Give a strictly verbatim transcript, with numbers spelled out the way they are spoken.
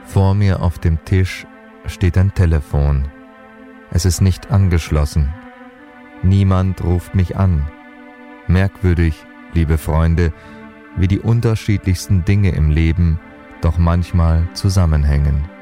Vor mir auf dem Tisch steht ein Telefon. Es ist nicht angeschlossen. Niemand ruft mich an. Merkwürdig, liebe Freunde, wie die unterschiedlichsten Dinge im Leben doch manchmal zusammenhängen.